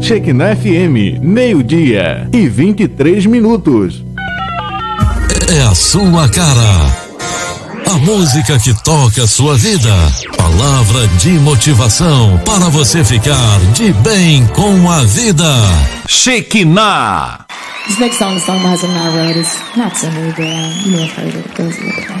Shekinah FM, 12:23. É a sua cara. A música que toca a sua vida. Palavra de motivação para você ficar de bem com a vida. Shekinah. This next song is sung by Husband I Wrote. It's not so new, but you may have heard it. It goes a little bit.